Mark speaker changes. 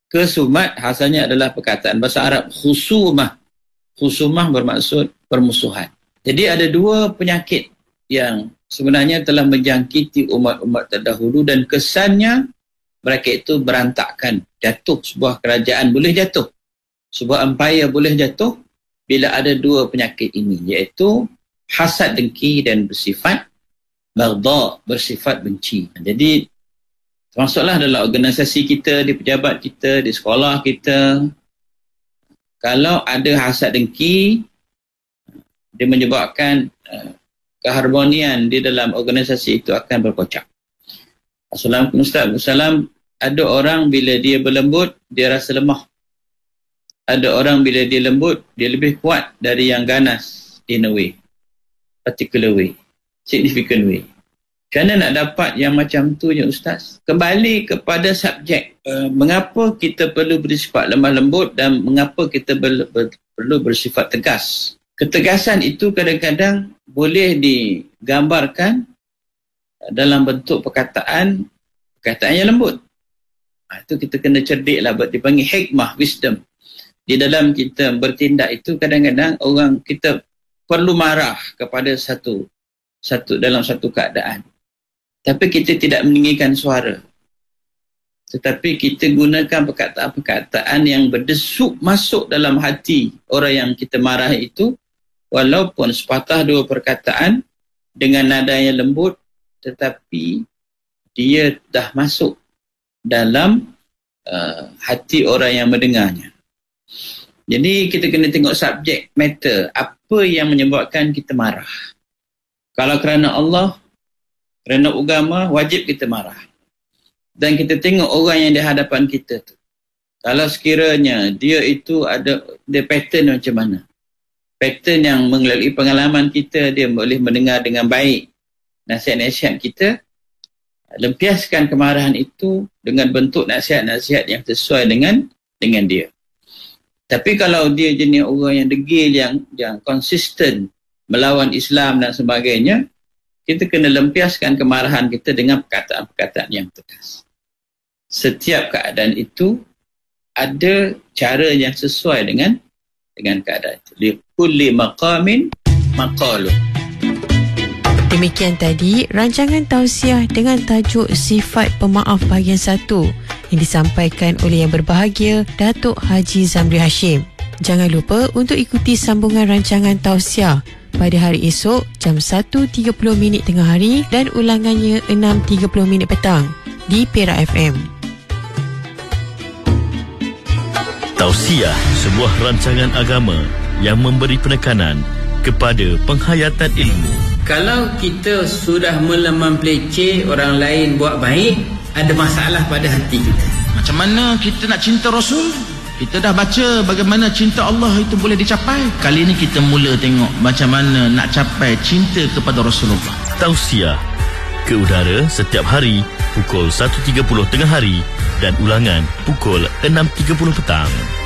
Speaker 1: Kesumat asalnya adalah perkataan bahasa Arab khusumah. Khusumah bermaksud permusuhan. Jadi ada dua penyakit yang sebenarnya telah menjangkiti umat-umat terdahulu dan kesannya mereka itu berantakan. Jatuh, sebuah kerajaan boleh jatuh, sebuah empire boleh jatuh bila ada dua penyakit ini, iaitu hasad dengki dan bersifat baghdha, bersifat benci. Jadi termasuklah dalam organisasi kita, di pejabat kita, di sekolah kita, kalau ada hasad dengki, dia menyebabkan keharmonian di dalam organisasi itu akan berkocak. Assalamualaikum Ustaz. Ada orang bila dia berlembut, dia rasa lemah. Ada orang bila dia lembut, dia lebih kuat dari yang ganas, in a way, particular way, significant way. Macam mana nak dapat yang macam tu ya Ustaz? Kembali kepada subjek. Mengapa kita perlu bersifat lemah lembut dan mengapa kita perlu bersifat tegas? Ketegasan itu kadang-kadang boleh digambarkan dalam bentuk perkataan yang lembut. Itu kita kena cerdik lah, dipanggil hikmah, wisdom. Di dalam kita bertindak itu kadang-kadang orang kita perlu marah kepada dalam satu keadaan. Tapi kita tidak meninggikan suara. Tetapi kita gunakan perkataan-perkataan yang berdesuk masuk dalam hati orang yang kita marah itu, walaupun sepatah dua perkataan dengan nada yang lembut, tetapi dia dah masuk dalam hati orang yang mendengarnya. Jadi kita kena tengok subjek matter, apa yang menyebabkan kita marah. Kalau kerana Allah, kerana agama, wajib kita marah. Dan kita tengok orang yang di hadapan kita tu. Kalau sekiranya dia itu ada pattern macam mana. Pattern yang melalui pengalaman kita, dia boleh mendengar dengan baik nasihat-nasihat kita. Lempiaskan kemarahan itu dengan bentuk nasihat-nasihat yang sesuai dengan dia. Tapi kalau dia jenis orang yang degil, yang konsisten melawan Islam dan sebagainya, kita kena lempiaskan kemarahan kita dengan perkataan-perkataan yang tegas. Setiap keadaan itu ada cara yang sesuai dengan keadaan itu. Likulli maqamin maqalun.
Speaker 2: Demikian tadi rancangan tausiah dengan tajuk Sifat Pemaaf bahagian 1 yang disampaikan oleh yang berbahagia Datuk Haji Zamri Hashim. Jangan lupa untuk ikuti sambungan rancangan tausiah pada hari esok jam 1.30 tengah hari dan ulangannya 6.30 petang di Perak FM.
Speaker 3: Tausiah, sebuah rancangan agama yang memberi penekanan kepada penghayatan ilmu.
Speaker 1: Kalau kita sudah mula mempelece orang lain buat baik, ada masalah pada hati kita.
Speaker 4: Macam mana kita nak cinta Rasul? Kita dah baca bagaimana cinta Allah itu boleh dicapai. Kali ini kita mula tengok macam mana nak capai cinta kepada Rasulullah.
Speaker 3: Tausiah ke udara setiap hari pukul 1.30 tengah hari dan ulangan pukul 6.30 petang.